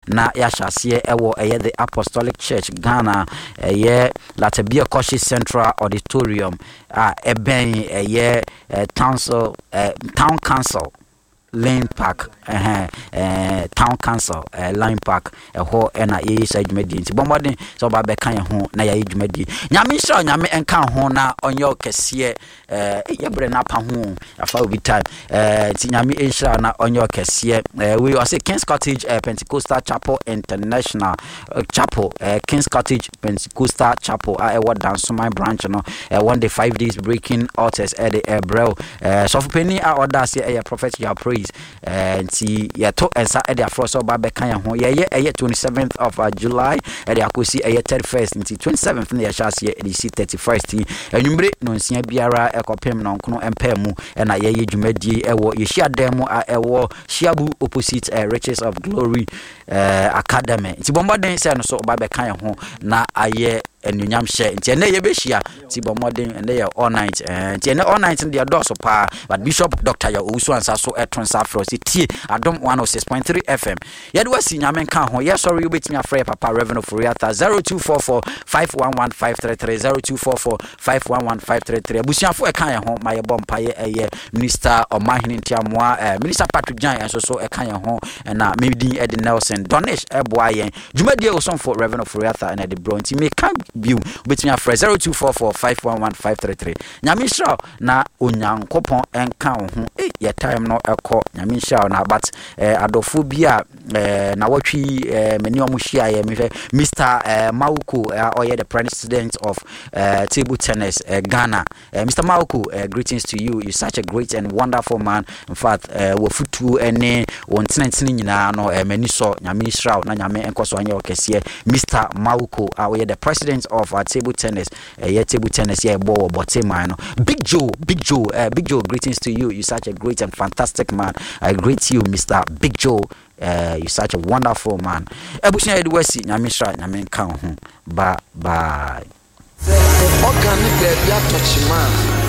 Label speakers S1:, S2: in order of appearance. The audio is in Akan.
S1: na ya hyase ewo the Apostolic Church Ghana Latabia Koshi Central Auditorium eben town council Lane Park Town Council Line Park ho na ye sa dwumadi nti bombodin so ba be kan ho na ye dwumadi nyame sha nyame enka ho na onye okese yebre na pa ho afa obi time nti nyame ensha na onye okese we say King's Cottage Pentecostal Chapel International Chapel King's Cottage Pentecostal Chapel what dance my branch no one day 5 days breaking altars at the Ebrel so for penny order say prophet your praise nti ya to ensa e dia froso ba be kan ho ye 27th of July e dia akosi 31st nti 27th na ya chance ye 31st enumre no nsia biara ekopem no nkono empemu na ye dwumadi ewo ye hia dem ewo Shiabu opposite Riches of Glory Academy nti bombaden se no so ba be kan ho na aye enunyam hye nti ene ye be hia nti bombaden ene ye all night nti ene all night dia do so pa but Bishop Dr. ya Owusu ansa so etronsa fro si tie Adom 106.3 FM yede wasi nyame kan ho ye sorry you betimi afre papa Reverend Furiata 0244 511533 0244 511533 abusiafo e kan ho maye bompa ye Minister Omahini Ntiamoa Minister Patrick Jan enso so e kan ho na Medi Ed Nelson Donish eboa yen dwumadie osonfo Reverend Furiata na de bronti me kan biu betimi afre 0244 511533 nyame hira na onyankopon enka ho ye time no eko nyame hira na but adofo bia na watwi mani omuhia ye Mr. Mauko or the president of table tennis Ghana. Mr. Mauko, greetings to you. You're such a great and wonderful man. In fact, we futu ene wontenentini nyina no mani so nyame hira na nyame enkoso anya okese Mr. Mauko or the president of table tennis table tennis here bo Botema no Big Joe, greetings to you. You're such a great and fantastic man. I greet you, Mr. Big Joe. You're such a wonderful man. Ebushia Edwesi nyamisha nyamen kan ho. Bye. Organic baby touch man.